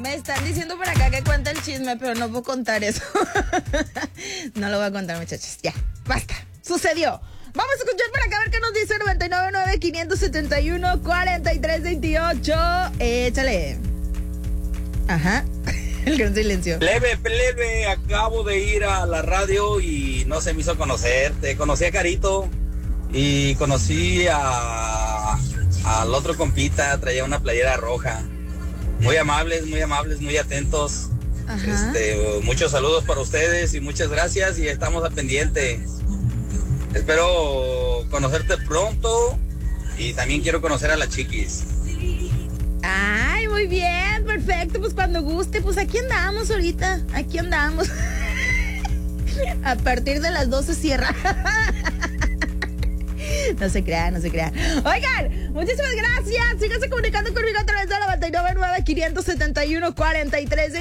Me están diciendo por acá que cuenta el chisme, pero no puedo contar eso. No lo voy a contar, muchachos. Ya, basta. Sucedió. Vamos a escuchar por acá a ver qué nos dice 999-571-4328. Échale. Ajá. El gran silencio. Plebe, acabo de ir a la radio y no se me hizo conocerte. Conocí a Carito y conocí al otro compita, traía una playera roja. Muy amables, muy atentos. Ajá. Muchos saludos para ustedes y muchas gracias y estamos al pendiente. Espero conocerte pronto y también quiero conocer a la Chiquis. Ay, muy bien, perfecto, pues cuando guste, pues aquí andamos ahorita, aquí andamos. A partir de las 12 cierra. No se crean. Oigan, muchísimas gracias. Síganse comunicando conmigo a través de la 99.9-571-43.